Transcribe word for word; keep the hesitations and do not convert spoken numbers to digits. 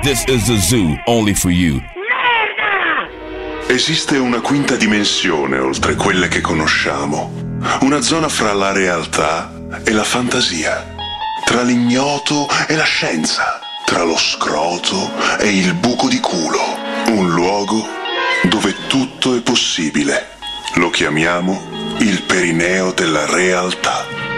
This is the zoo, only for you. Esiste una quinta dimensione oltre quelle che conosciamo. Una zona fra la realtà e la fantasia. Tra l'ignoto e la scienza. Tra lo scroto e il buco di culo. Un luogo dove tutto è possibile. Lo chiamiamo il perineo della realtà.